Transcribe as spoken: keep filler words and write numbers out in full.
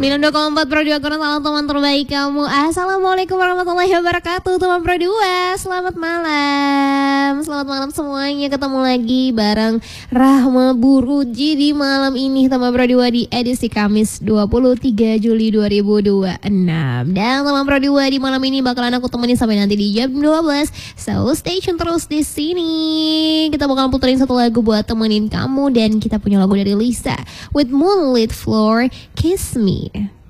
sembilan puluh dua koma empat Pro dua Kurang Salam teman terbaik kamu. Assalamualaikum warahmatullahi wabarakatuh teman Pro dua. Selamat malam. Selamat malam semuanya. Ketemu lagi bareng Rahma Buruji di malam ini teman Pro dua di edisi Kamis dua puluh tiga Juli dua ribu dua puluh enam. Dan teman Pro dua di malam ini bakalan aku temenin sampai nanti di jam dua belas. So stay tune terus di sini. Kita bakal puterin satu lagu buat temenin kamu dan kita punya lagu dari Lisa with Moonlit Floor, Kiss Me.